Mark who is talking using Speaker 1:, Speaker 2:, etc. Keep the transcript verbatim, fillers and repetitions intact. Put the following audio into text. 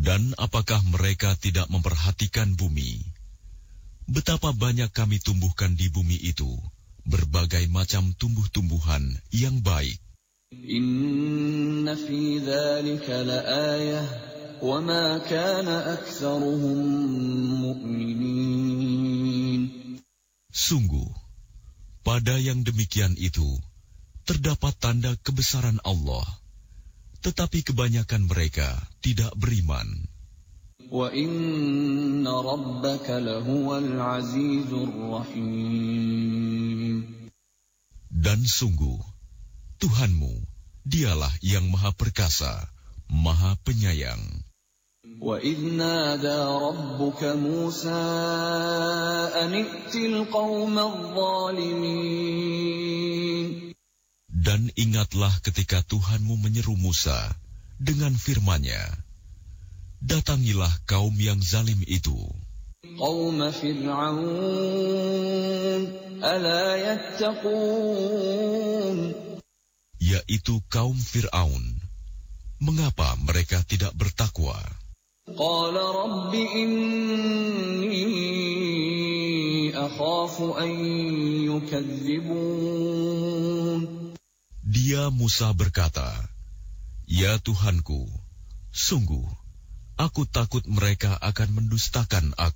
Speaker 1: Dan apakah mereka tidak memperhatikan bumi? Betapa banyak kami tumbuhkan di bumi itu berbagai macam tumbuh-tumbuhan yang baik.
Speaker 2: Inna fi dzalika laayah wa ma kana aktsaruhum mu'minin.
Speaker 1: Sungguh, pada yang demikian itu terdapat tanda kebesaran Allah. Tetapi kebanyakan mereka tidak beriman.
Speaker 2: Wa inna rabbaka lahuwal azizur rahim.
Speaker 1: Dan sungguh, Tuhanmu, dialah yang maha perkasa, maha penyayang.
Speaker 2: Wa idh nada rabbuka Musa an i'til qaumadh dhalimin.
Speaker 1: Dan ingatlah ketika Tuhanmu menyeru Musa dengan firman-Nya, datangilah kaum yang zalim itu.
Speaker 2: Qaum Fir'aun, ala yattaqun.
Speaker 1: Yaitu kaum Fir'aun. Mengapa mereka tidak bertakwa?
Speaker 2: Qala rabbi inni akhafu an yukadzibun.
Speaker 1: Dia Musa berkata, "Ya Tuhanku, sungguh, aku takut mereka akan mendustakan aku."